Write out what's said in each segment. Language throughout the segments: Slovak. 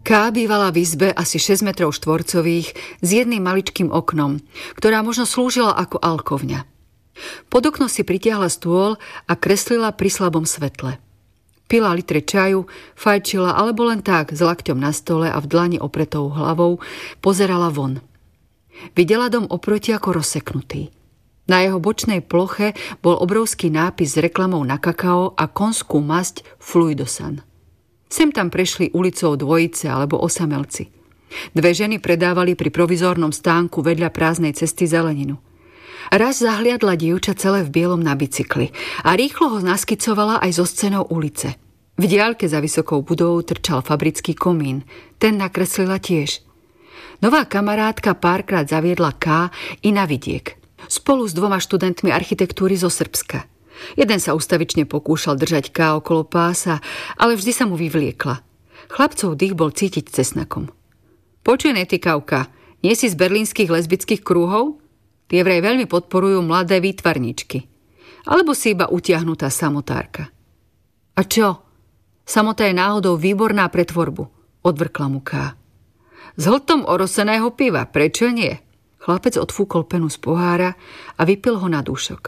Ká bývala v izbe asi 6 metrov štvorcových s jedným maličkým oknom, ktorá možno slúžila ako alkovňa. Pod okno si pritiahla stôl a kreslila pri slabom svetle. Pila litre čaju, fajčila alebo len tak s lakťom na stole a v dlani opretou hlavou pozerala von. Videla dom oproti ako rozseknutý. Na jeho bočnej ploche bol obrovský nápis s reklamou na kakao a konskú masť Fluidosan. Sem tam prešli ulicou dvojice alebo osamelci. Dve ženy predávali pri provizórnom stánku vedľa prázdnej cesty zeleninu. Raz zahliadla dievča celé v bielom na bicykli a rýchlo ho naskicovala aj zo scénou ulice. V diaľke za vysokou budovou trčal fabrický komín. Ten nakreslila tiež. Nová kamarátka párkrát zaviedla K i na vidiek. Spolu s 2 študentmi architektúry zo Srbska. Jeden sa ustavične pokúšal držať K okolo pása, ale vždy sa mu vyvliekla. Chlapcov dých bol cítiť cesnakom. Počuj, netykavka, nie si z berlínskych lesbických krúhov? Tie vraj veľmi podporujú mladé výtvarníčky. Alebo si iba utiahnutá samotárka. A čo? Samota je náhodou výborná pre tvorbu, odvrkla mu K. S hltom oroseného piva, prečo nie? Chlapec odfúkol penu z pohára a vypil ho na dúšok.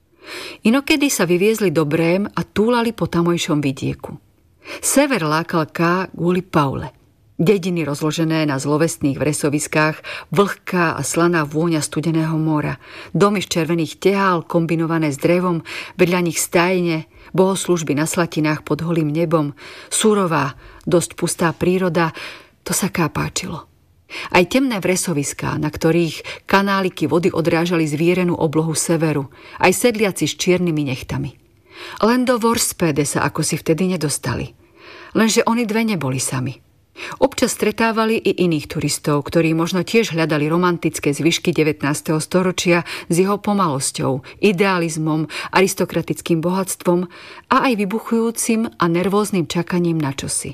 Inokedy sa vyviezli do Brém a túlali po tamojšom vidieku. Sever lákal K kvôli Paule. Dediny rozložené na zlovestných vresoviskách, vlhká a slaná vôňa studeného mora, domy z červených tehál kombinované s drevom, vedľa nich stajne, bohoslúžby na slatinách pod holým nebom, surová, dosť pustá príroda, to sa K páčilo. Aj temné vresoviská, na ktorých kanáliky vody odrážali zvierenú oblohu severu, aj sedliaci s čiernymi nechtami. Len do Vorspede sa ako si vtedy nedostali. Lenže oni dve neboli sami. Občas stretávali i iných turistov, ktorí možno tiež hľadali romantické zvyšky 19. storočia s jeho pomalosťou, idealizmom, aristokratickým bohatstvom a aj vybuchujúcim a nervóznym čakaním na čosi.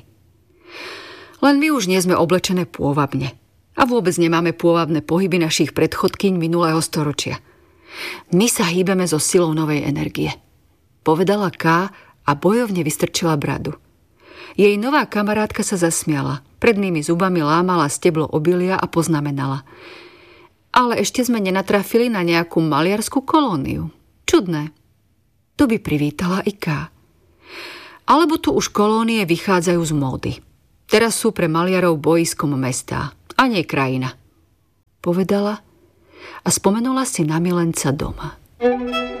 Len my už nie sme oblečené pôvabne. A vôbec nemáme pôvabné pohyby našich predchodkyň minulého storočia. My sa hýbeme so silou novej energie, povedala K a bojovne vystrčila bradu. Jej nová kamarátka sa zasmiala, prednými zubami lámala steblo obilia a poznamenala. Ale ešte sme nenatrafili na nejakú maliarskú kolóniu. Čudné. To by privítala i K. Alebo tu už kolónie vychádzajú z módy. Teraz sú pre maliarov bojiskom mestá, a nie krajina. Povedala a spomenula si na milenca doma.